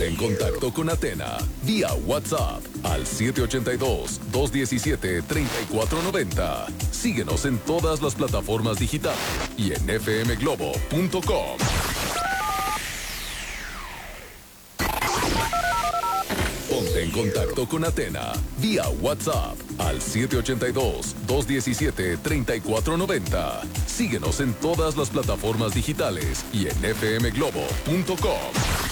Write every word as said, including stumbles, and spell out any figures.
Ponte en contacto con Atena vía WhatsApp al siete ocho dos, dos uno siete, tres cuatro nueve cero. Síguenos en todas las plataformas digitales y en f m globo punto com. Ponte en contacto con Atena vía WhatsApp al siete ocho dos, dos uno siete, tres cuatro nueve cero. Síguenos en todas las plataformas digitales y en f m globo punto com.